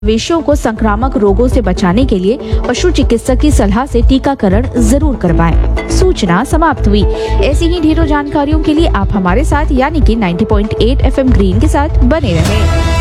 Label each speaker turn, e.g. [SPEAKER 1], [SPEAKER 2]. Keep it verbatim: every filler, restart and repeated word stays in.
[SPEAKER 1] मवेशियों को संक्रामक रोगों से बचाने के लिए पशु चिकित्सक की सलाह से टीकाकरण जरूर करवाएं। सूचना समाप्त हुई। ऐसी ही ढेरों जानकारियों के लिए आप हमारे साथ यानी कि नब्बे पॉइंट आठ एफ एम ग्रीन के साथ बने रहें।